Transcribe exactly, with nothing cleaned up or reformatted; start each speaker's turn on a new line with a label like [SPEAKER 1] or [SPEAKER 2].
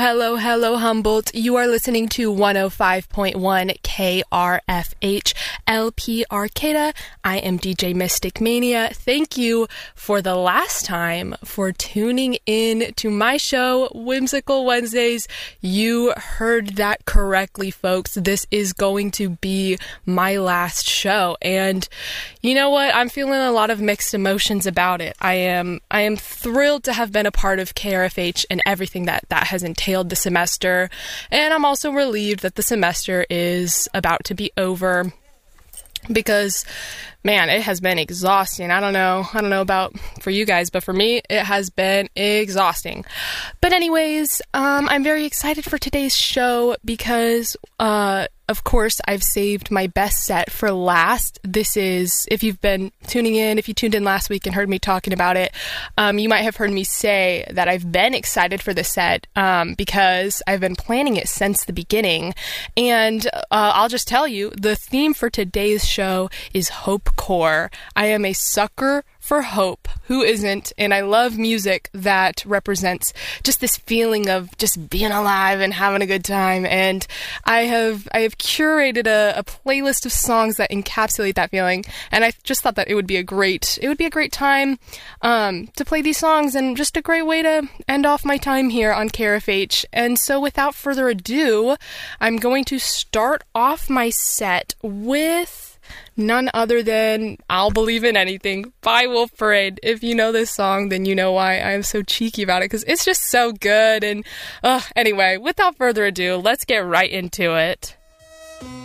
[SPEAKER 1] hello, hello, Humboldt. You are listening to one oh five point one K R F H L P Arcata. I am D J Mystic Mania. Thank you for the last time for tuning in to my show, Whimsical Wednesdays. You heard that correctly, folks. This is going to be my last show. And you know what? I'm feeling a lot of mixed emotions about it. I am I am thrilled to have been a part of K R F H and everything that that has entailed the semester. And I'm also relieved that the semester is about to be over, because man, it has been exhausting. I don't know. I don't know about for you guys, but for me, it has been exhausting. But anyways, um, I'm very excited for today's show because, uh, of course, I've saved my best set for last. This is, if you've been tuning in, if you tuned in last week and heard me talking about it, um, you might have heard me say that I've been excited for this set um, because I've been planning it since the beginning. And uh, I'll just tell you, the theme for today's show is Hope Core. I am a sucker for hope. Who isn't? And I love music that represents just this feeling of just being alive and having a good time. And I have I have curated a, a playlist of songs that encapsulate that feeling. And I just thought that it would be a great it would be a great time um, to play these songs, and just a great way to end off my time here on K R F H. And so without further ado, I'm going to start off my set with none other than I'll Believe in Anything by Wolf Parade. If you know this song, then you know why I am so cheeky about it, because it's just so good. And uh, anyway, without further ado, let's get right into it.